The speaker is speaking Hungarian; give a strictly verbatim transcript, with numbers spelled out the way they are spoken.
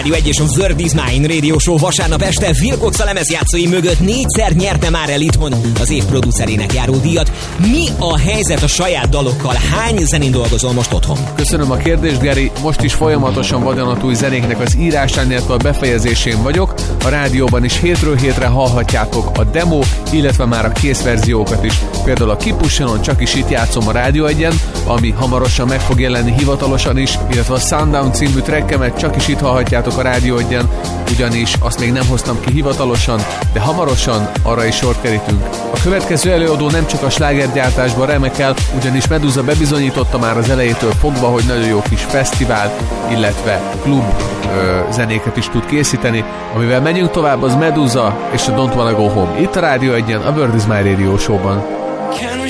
Rádió egy és a Word is Mine Radio Show vasárnap este Wilcox a lemezjátszói mögött négyszer nyerte már el itthon az év producerének járó díjat. Mi a helyzet a saját dalokkal? Hány zenén dolgozol most otthon? Köszönöm a kérdést, Geri. Most is folyamatosan vadonatúj zenéknek az írásán, illetve a befejezésén vagyok. A rádióban is hétről hétre hallhatjátok a demo, illetve már a kész verziókat is. Például a Kipussonon csak is itt játszom a Rádió egyen, ami hamarosan meg fog jelenni hivatalosan is, illetve a Sundown című trackemet csak is itt hallhatjátok a Rádió egyen, ugyanis azt még nem hoztam ki hivatalosan, de hamarosan arra is sort kerítünk. A következő előadó nem csak a slágergyártásban remekel, ugyanis Meduza bebizonyította már az elejétől fogva, hogy nagyon jó kis fesztivál, illetve klub ö, zenéket is tud készíteni. Amivel megyünk tovább, az Meduza és a Don't Wanna Go Home. Itt a Rádió egyen, a Word is My Radio Show-ban. Can we